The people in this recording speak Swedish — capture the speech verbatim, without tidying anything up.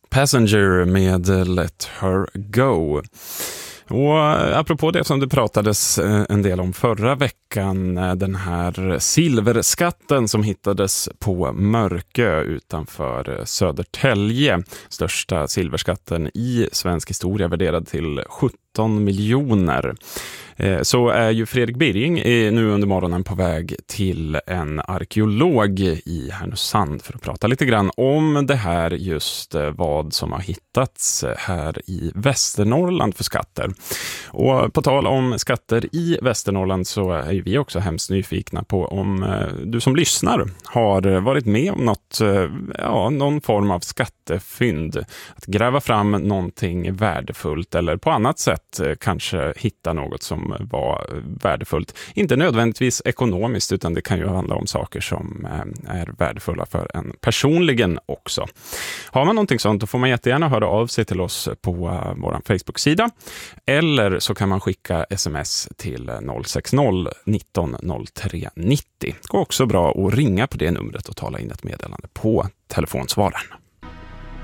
Passenger med Let Her Go. Och apropå det som det pratades en del om förra veckan, den här silverskatten som hittades på Mörkö utanför Södertälje. Största silverskatten i svensk historia, värderad till sjutton miljoner. Så är ju Fredrik Birring nu under morgonen på väg till en arkeolog i Härnösand för att prata lite grann om det här, just vad som har hittats här i Västernorrland för skatter. Och på tal om skatter i Västernorrland så är vi också hemskt nyfikna på om du som lyssnar har varit med om något, ja, någon form av skattefynd. Att gräva fram någonting värdefullt eller på annat sätt kanske hitta något som var värdefullt. Inte nödvändigtvis ekonomiskt, utan det kan ju handla om saker som är värdefulla för en personligen också. Har man någonting sånt, då får man jättegärna höra av sig till oss på vår Facebook-sida. Eller så kan man skicka sms till noll sex noll nitton noll tre nittio. Det går också bra att ringa på det numret och tala in ett meddelande på telefonsvararen.